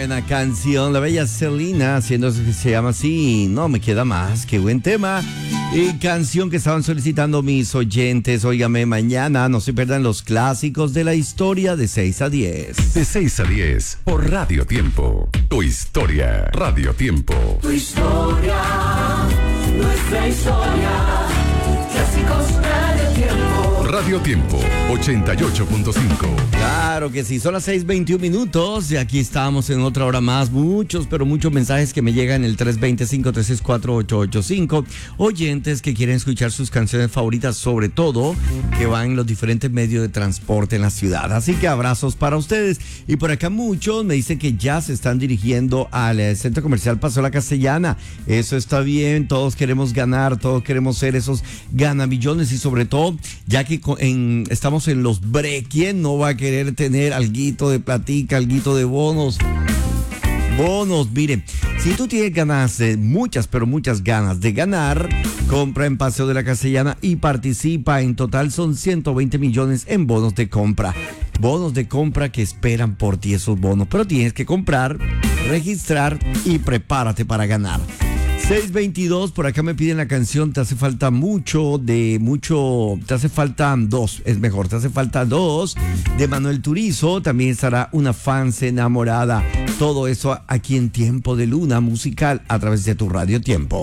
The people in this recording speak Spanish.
buena canción, la bella Selena, haciendo eso que se llama así, No Me Queda Más, qué buen tema. Y canción que estaban solicitando mis oyentes, óigame, mañana no se pierdan los clásicos de la historia de 6 a 10. De 6 a 10, por Radio Tiempo. Tu historia, Radio Tiempo. Tu historia, nuestra historia, clásicos Radio Tiempo. Radio Tiempo, 88.5. Claro que sí, son las 6:21 y aquí estamos en otra hora más. Muchos, pero muchos mensajes que me llegan en el 320-536-4885. Oyentes que quieren escuchar sus canciones favoritas, sobre todo que van en los diferentes medios de transporte en la ciudad. Así que abrazos para ustedes. Y por acá muchos me dicen que ya se están dirigiendo al centro comercial Paseo La Castellana. Eso está bien, todos queremos ganar, todos queremos ser esos ganamillones y sobre todo, ya que estamos en los break. ¿Quién no va a querer tener alguito de platica, alguito de bonos? Bonos, miren, si tú tienes ganas de muchas, pero muchas ganas de ganar, compra en Paseo de la Castellana y participa. En total son 120 millones en bonos de compra. Bonos de compra que esperan por ti esos bonos, pero tienes que comprar, registrar y prepárate para ganar. 6:22, por acá me piden la canción Te hace falta te hace falta dos, es mejor, te hace falta dos, de Manuel Turizo. También estará Una Fans Enamorada. Todo eso aquí en Tiempo de Luna Musical a través de tu Radio Tiempo.